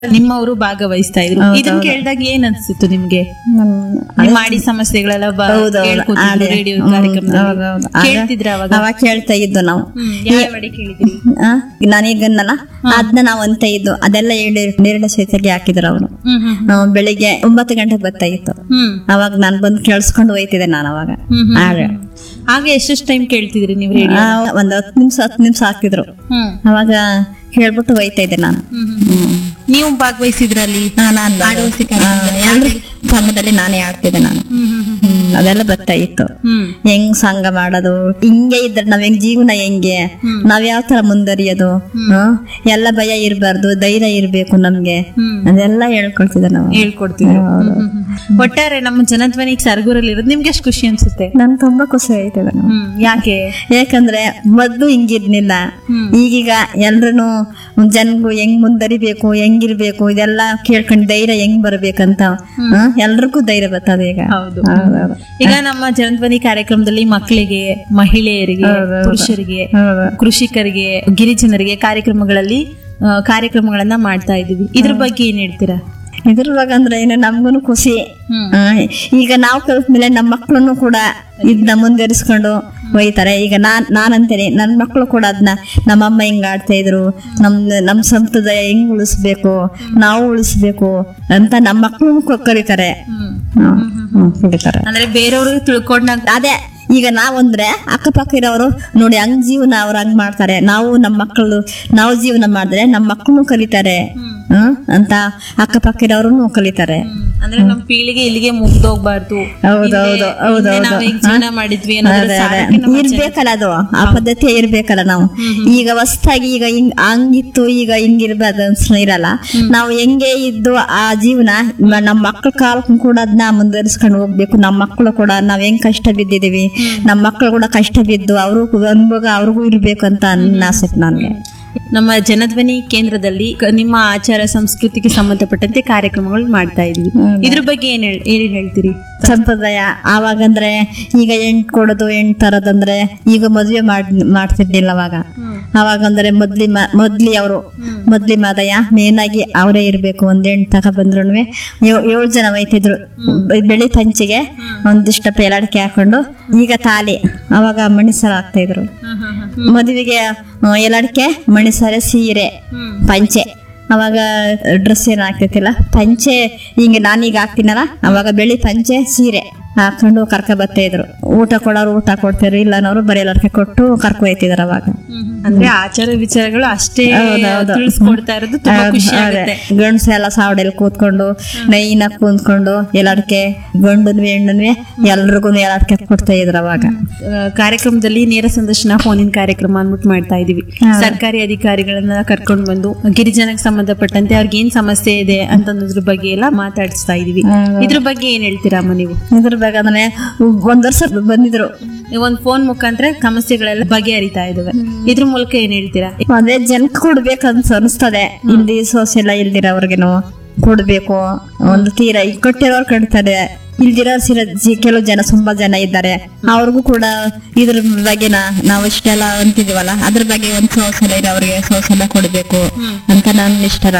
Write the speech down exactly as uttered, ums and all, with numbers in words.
ನಿಮ್ಮವರು ಭಾಗವಹಿಸ್ತಾ ಇದ್ರು. ಇದನ್ನ ಕೇಳಿದಾಗ ಏನ್ ಅನ್ಸಿತ್ತು ನಿಮ್ಗೆ? ನಿಮ್ ಮಾಡಿ ಸಮಸ್ಯೆಗಳೆಲ್ಲ ರೇಡಿಯೋ ಕಾರ್ಯಕ್ರಮದಲ್ಲಿ ಕೇಳ್ತಿದ್ರ? ಅವಾಗ ಅವಾಗ ಕೇಳ್ತಾ ಇದ್ದು ನಾವು. ಯಾವ ಮಾಡಿ ಕೇಳಿದ್ರಿ? ನಾನೀಗನ್ನಲ್ಲ ಅದನ್ನ ನಾವ್ ಅಂತ ಇದ್ದು ಅದೆಲ್ಲ ಹೇಳಿ ನೇರಳೆ ಸಹಿತಗೆ ಹಾಕಿದ್ರು ಅವರು. ಬೆಳಿಗ್ಗೆ ಒಂಬತ್ತು ಗಂಟೆಗೆ ಬರ್ತಾ ಇತ್ತು. ಅವಾಗ ನಾನ್ ಬಂದು ಕೇಳಿಸ್ಕೊಂಡು ಹೋಯ್ತಿದ್ದೆ ನಾನು ಅವಾಗ. ಆಗ ಎಷ್ಟೆಷ್ಟು ಟೈಮ್ ಕೇಳ್ತಿದ್ರಿ ನೀವು ರೇಡಿಯೋ? ಒಂದ್ ಹತ್ತು ನಿಮಿಷ ಹತ್ತು ನಿಮಿಷ ಹಾಕಿದ್ರು. ಅವಾಗ ಹೇಳ್ಬಿಟ್ಟು ಹೋಯ್ತಾ ಇದ್ದೆ ನಾನು. ನೀವು ಭಾಗವಹಿಸಿದ್ರಲ್ಲಿ? ಎಲ್ರ ಸಂಘದಲ್ಲಿ ನಾನೇ ಆಡ್ತಿದ್ದೆ ನಾನು. ಅದೆಲ್ಲ ಬರ್ತಾ ಇತ್ತು. ಹೆಂಗ್ ಸಂಘ ಮಾಡೋದು, ಹಿಂಗೆ ಇದ್ರೆ ನಾವ್ ಹೆಂಗ್ ಜೀವನ ಹೆಂಗೆ, ನಾವ್ ಯಾವ ತರ ಮುಂದರಿಯೋದು, ಎಲ್ಲ ಭಯ ಇರ್ಬಾರ್ದು, ಧೈರ್ಯ ಇರ್ಬೇಕು ನಮ್ಗೆ, ಅದೆಲ್ಲ ಹೇಳ್ಕೊಡ್ತಿದ್ದೆ ನಾವು. ಹೇಳ್ಕೊಡ್ತಿದ್ದೆ. ಒಟ್ಟಾರೆ ನಮ್ಮ ಜನಧ್ವನಿ ಸರಗೂರಲ್ಲಿ ಇರೋದು ನಿಮ್ಗೆ ಎಷ್ಟು ಖುಷಿ ಅನ್ಸುತ್ತೆ? ನನ್ ತುಂಬಾ ಖುಷಿ ಆಯ್ತದೆ. ಯಾಕೆ? ಯಾಕಂದ್ರೆ ಮೊದ್ಲು ಹಿಂಗಿರ್ಲಿಲ್ಲ. ಈಗೀಗ ಎಲ್ರು ಜನಗೂ ಹೆಂಗ್ ಮುಂದರಿಬೇಕು, ಹೆಂಗಿರ್ಬೇಕು ಇದೆಲ್ಲ ಕೇಳ್ಕೊಂಡು ಧೈರ್ಯ ಹೆಂಗ್ ಬರ್ಬೇಕಂತ ಎಲ್ರಿಗೂ ಧೈರ್ಯ ಬರ್ತದೆ ಈಗ. ಹೌದು. ಈಗ ನಮ್ಮ ಜನಧ್ವನಿ ಕಾರ್ಯಕ್ರಮದಲ್ಲಿ ಮಕ್ಕಳಿಗೆ, ಮಹಿಳೆಯರಿಗೆ, ಪುರುಷರಿಗೆ, ಕೃಷಿಕರಿಗೆ, ಗಿರಿಜನರಿಗೆ ಕಾರ್ಯಕ್ರಮಗಳಲ್ಲಿ ಕಾರ್ಯಕ್ರಮಗಳನ್ನ ಮಾಡ್ತಾ ಇದೀವಿ. ಇದ್ರ ಬಗ್ಗೆ ಏನ್ ಹೇಳ್ತೀರಾ? ಇದ್ರ ಬಗ್ಗೆ ಅಂದ್ರೆ ಏನು ನಮ್ಗೂನು ಖುಷಿ. ಈಗ ನಾವು ಕಲ್ತ್ಮೇಲೆ ನಮ್ಮ ಮಕ್ಳನ್ನು ಕೂಡ ಇದನ್ನ ಮುಂದುವರಿಸ್ಕೊಂಡು ಒಯ್ತಾರೆ. ಈಗ ನಾನ್ ನಾನಂತೇನೆ ನನ್ ಮಕ್ಳು ಕೂಡ ಅದನ್ನ ನಮ್ಮಮ್ಮ ಹೆಂಗ್ ಆಡ್ತಾ ಇದ್ರು, ನಮ್ ನಮ್ ಸಂಪ್ರದಾಯ ಹೆಂಗ್ ಉಳಿಸ್ಬೇಕು, ನಾವು ಉಳಿಸ್ಬೇಕು ಅಂತ ನಮ್ಮ ಮಕ್ಳು ಕರೀತಾರೆ. ಅಂದ್ರೆ ಬೇರೆಯವ್ರಿಗೆ ತಿಳ್ಕೊಂಡಾಗ ಅದೇ ಈಗ ನಾವಂದ್ರೆ ಅಕ್ಕಪಕ್ಕ ಇರೋರು ನೋಡಿ ಹಂಗ್ ಜೀವನ ಅವ್ರು ಹಂಗ್ ಮಾಡ್ತಾರೆ, ನಾವು ನಮ್ಮ ಮಕ್ಕಳು ನಾವು ಜೀವನ ಮಾಡಿದ್ರೆ ನಮ್ಮ ಮಕ್ಕಳು ಕಲಿತಾರೆ ಅಂತ ಅಕ್ಕಪಕ್ಕ ಇರೋರು ಕಲಿತಾರೆ. ಅಂದ್ರೆ ನಮ್ ಪೀಳಿಗೆ ಇಲ್ಲಿಗೆ ಮುಗ್ದೋಗ್ಬಾರ್ದು. ಹೌದೌದು ಹೌದೌದು ಇರ್ಬೇಕಲ್ಲ, ಅದು ಆ ಪದ್ಧತಿ ಇರ್ಬೇಕಲ್ಲ. ನಾವು ಈಗ ಹೊಸ್ತಾಗಿ ಈಗ ಹಿಂಗ್ ಹಂಗಿತ್ತು ಈಗ ಹಿಂಗಿರ್ಬಾರ್ದು ಅನ್ಸ ಇರಲ್ಲ. ನಾವು ಹೆಂಗೆ ಇದ್ದು ಆ ಜೀವನ ನಮ್ಮ ಮಕ್ಳ ಕಾಲಕ್ಕೂ ಕೂಡ ಅದನ್ನ ಮುಂದುವರಿಸ್ಕೊಂಡು ಹೋಗ್ಬೇಕು. ನಮ್ಮ ಮಕ್ಕಳು ಕೂಡ ನಾವ್ ಹೆಂಗ್ ಕಷ್ಟ ಬಿದ್ದಿದೀವಿ, ನಮ್ಮ ಮಕ್ಕಳು ಕೂಡ ಕಷ್ಟ ಬಿದ್ದು ಅವ್ರಿಗೂ ಅನುಭವ ಅವ್ರಿಗೂ ಇರ್ಬೇಕು ಅಂತ ನನ್ನ ಆಸೆ ನನ್ಗೆ. ನಮ್ಮ ಜನಧ್ವನಿ ಕೇಂದ್ರದಲ್ಲಿ ನಿಮ್ಮ ಆಚಾರ ಸಂಸ್ಕೃತಿಗೆ ಸಂಬಂಧಪಟ್ಟಂತೆ ಕಾರ್ಯಕ್ರಮಗಳು ಮಾಡ್ತಾ ಇದೀವಿ. ಇದ್ರ ಬಗ್ಗೆ ಏನ್ ಏನ್ ಹೇಳ್ತೀರಿ? ಸಂಪ್ರದಾಯ ಆವಾಗಂದ್ರೆ ಈಗ ಎಂಟ್ ಕೊಡೋದು ಎಂಟ್ ತರದಂದ್ರೆ ಈಗ ಮದ್ವೆ ಮಾಡ್ ಮಾಡ್ತಿರ್ಲಿಲ್ಲ ಅವಾಗ. ಅವಾಗಂದ್ರೆ ಮೊದ್ಲಿ ಮೊದ್ಲಿ ಅವರು ಮೊದ್ಲಿ ಮಾದಯ್ಯ ಮೇನ್ ಆಗಿ ಅವರೇ ಇರ್ಬೇಕು. ಒಂದ್ ಎಂಟ್ ತಕ ಬಂದ್ರು ಏಳು ಜನ ಒಯ್ತಿದ್ರು. ಬೆಳಿ ಪಂಚಿಗೆ ಒಂದಿಷ್ಟ ಪೇಲಾಡಿಕೆ ಹಾಕೊಂಡು ಈಗ ತಾಲಿ ಅವಾಗ ಮಣಿಸರ ಆಗ್ತಾ ಇದ್ರು. ಮದುವೆಗೆ ಎಲ್ಲಡಿಕೆ ಮಣಿಸರೆ ಸೀರೆ ಪಂಚೆ. ಅವಾಗ ಡ್ರೆಸ್ ಏನ್ ಆಗ್ತೈತಿಲ್ಲ ಪಂಚೆ ಹಿಂಗೆ ನಾನೀಗ ಹಾಕ್ತೀನಲ್ಲ ಅವಾಗ ಬೆಳಿ ಪಂಚೆ ಸೀರೆ ಹಾಕೊಂಡು ಕರ್ಕ ಬರ್ತಾ ಇದ್ರು. ಊಟ ಕೊಡೋರು ಊಟ ಕೊಡ್ತಿದ್ರು, ಇಲ್ಲನವ್ರು ಬರೀ ಎಲ್ಲರಿಗೆ ಕೊಟ್ಟು ಕರ್ಕೊ ಹೋಯ್ತಿದ್ರು ಅವಾಗ. ಅಂದ್ರೆ ಆಚಾರ ವಿಚಾರಗಳು ಅಷ್ಟೇ ತಿಳಿಸ್ಕೊಡ್ತಾ ಇರೋದು ತುಂಬಾ ಖುಷಿ ಆಗುತ್ತೆ. ಗಂಡ್ಸ ಎಲ್ಲ ಸಾವಡೆಯಲ್ಲಿ ಕೂತ್ಕೊಂಡು ನೈನ ಕೂತ್ಕೊಂಡು ಎಲ್ಲಡಿಕೆ ಗಂಡನ್ವಿ ಹೆಣ್ಣನ್ವಿ ಎಲ್ರಿಗೂ ಎಲ್ಲಡಿಕೆ ಕೊಡ್ತಾ ಇದ್ರು ಅವಾಗ. ಕಾರ್ಯಕ್ರಮದಲ್ಲಿ ನೇರ ಸಂದರ್ಶನ ಫೋನಿನ ಕಾರ್ಯಕ್ರಮ ಅಂದ್ಬಿಟ್ಟು ಮಾಡ್ತಾ ಇದೀವಿ. ಸರ್ಕಾರಿ ಅಧಿಕಾರಿಗಳನ್ನ ಕರ್ಕೊಂಡು ಬಂದು ಗಿರಿಜನಕ್ಕೆ ಸಂಬಂಧಪಟ್ಟಂತೆ ಅವ್ರಿಗೆ ಏನ್ ಸಮಸ್ಯೆ ಇದೆ ಅಂತನ್ನೋದ್ರ ಬಗ್ಗೆ ಎಲ್ಲ ಮಾತಾಡಿಸ್ತಾ ಇದೀವಿ. ಇದ್ರ ಬಗ್ಗೆ ಏನ್ ಹೇಳ್ತೀರಾ ಅಮ್ಮ ನೀವು? ಇದ್ರ ಬಗ್ಗೆ ಅಂದ್ರೆ ಒಂದ್ ವರ್ಷ ಬಂದಿದ್ರು, ಒಂದ್ ಫೋನ್ ಮುಖಾಂತರ ಸಮಸ್ಯೆಗಳೆಲ್ಲ ಬಗೆಹರಿತಾ ಇದಾವೆ. ಇದ್ರ ಮೂಲಕ ಏನ್ ಹೇಳ್ತೀರಾ? ಅದೇ ಜನಕ್ಕೆ ಕೊಡ್ಬೇಕಂತ ಅನಿಸ್ತದೆ. ಇಲ್ಲಿ ಸೋಸೆಲ್ಲ ಇಲ್ದಿರೋರ್ಗೆನು ಕೊಡ್ಬೇಕು. ಒಂದು ತೀರ ಈಗ ಕೊಟ್ಟಿರೋರು ಕಟ್ತಾರೆ, ಇಲ್ದಿರೋ ಸಿರ ಕೆಲವು ಜನ ತುಂಬಾ ಜನ ಇದ್ದಾರೆ. ಅವ್ರಿಗೂ ಕೂಡ ಇದ್ರ ಬಗ್ಗೆ ನಾವು ಇಷ್ಟೆಲ್ಲ ಅಂತಿದೀವಲ್ಲ ಅದ್ರ ಬಗ್ಗೆ ಒಂದ್ ಸೋಸೆಲ್ಲ ಇರೋವ್ರಿಗೆ ಸೋಸೆಲ್ಲ ಕೊಡ್ಬೇಕು ಅಂತ ನಾನು ಇಷ್ಟ.